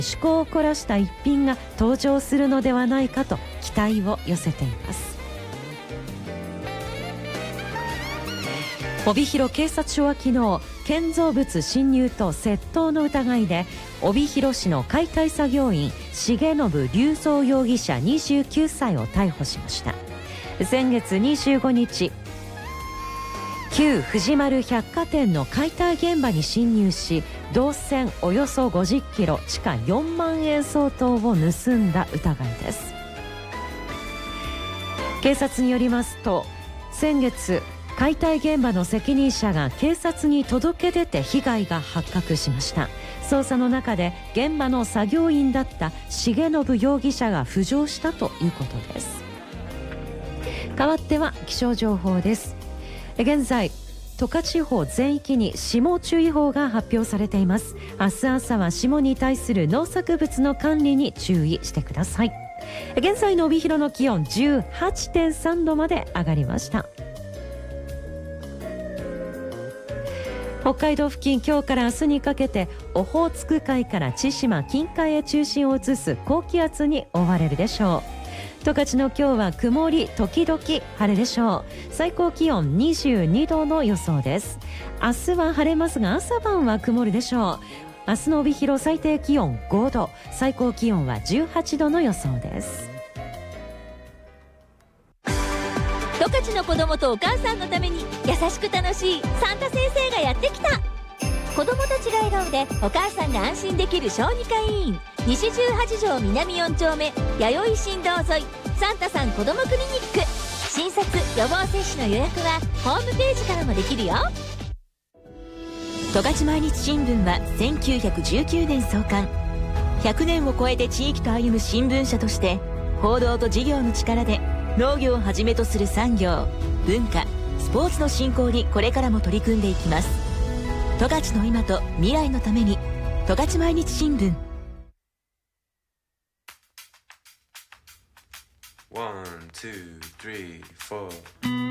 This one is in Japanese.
趣向を凝らした一品が登場するのではないかと期待を寄せています。帯広警察署は昨日、建造物侵入と窃盗の疑いで帯広市の解体作業員重信隆三容疑者29歳を逮捕しました。先月25日、旧藤丸百貨店の解体現場に侵入し、銅線およそ50キロ、地価4万円相当を盗んだ疑いです。警察によりますと、先月解体現場の責任者が警察に届け出て被害が発覚しました。捜査の中で現場の作業員だった重信容疑者が浮上したということです。代わっては気象情報です。現在十勝地方全域に霜注意報が発表されています。明日朝は霜に対する農作物の管理に注意してください。現在の帯広の気温 18.3 度まで上がりました。北海道付近、今日から明日にかけてオホーツク海から千島近海へ中心を移す高気圧に覆われるでしょう。十勝の今日は曇り時々晴れでしょう。最高気温22度の予想です。明日は晴れますが朝晩は曇るでしょう。明日の帯広最低気温5度、最高気温は18度の予想です。 十勝の子供とお母さんのために優しく楽しいサンタ先生がやってきた。子供たちが笑顔でお母さんが安心できる小児科医院、西18条南4丁目弥生新道沿いサンタさん子どもクリニック。診察予防接種の予約はホームページからもできるよ。 十勝毎日新聞は1919年創刊、100年を超えて地域と歩む新聞社として報道と事業の力で農業をはじめとする産業、文化、スポーツの振興にこれからも取り組んでいきます。十勝の今と未来のために十勝毎日新聞。 1, 2, 3, 4